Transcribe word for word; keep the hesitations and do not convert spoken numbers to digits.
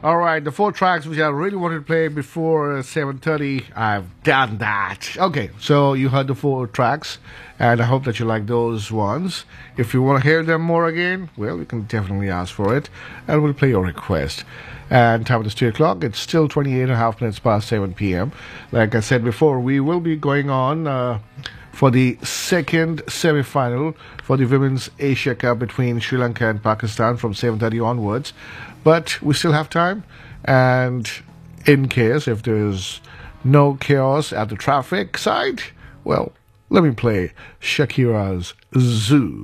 All right, the four tracks which I really wanted to play before uh, seven thirty, I've done that. Okay, so you heard the four tracks, and I hope that you like those ones. If you want to hear them more again, well, you can definitely ask for it, and we'll play your request. And time is two o'clock. It's still twenty-eight and a half minutes past seven p.m. Like I said before, we will be going on uh, for the second semi-final for the Women's Asia Cup between Sri Lanka and Pakistan from seven thirty onwards. But we still have time, and in case if there's no chaos at the traffic side, well, let me play Shakira's Zoo.